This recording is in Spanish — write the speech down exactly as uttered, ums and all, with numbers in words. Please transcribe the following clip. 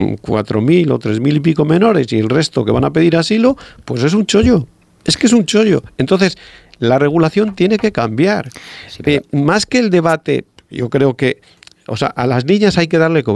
cuatro mil o tres mil y pico menores y el resto que van a pedir asilo, pues es un chollo. Es que es un chollo. Entonces, la regulación tiene que cambiar. Sí, pero... eh, más que el debate, yo creo que, o sea, a las niñas hay que darle